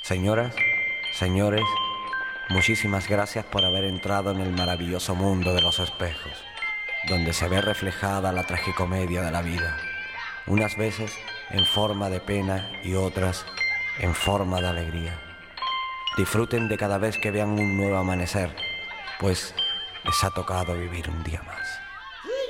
Señoras, señores, muchísimas gracias por haber entrado en el maravilloso mundo de los espejos, donde se ve reflejada la tragicomedia de la vida, unas veces en forma de pena y otras en forma de alegría. Disfruten de cada vez que vean un nuevo amanecer, pues les ha tocado vivir un día más.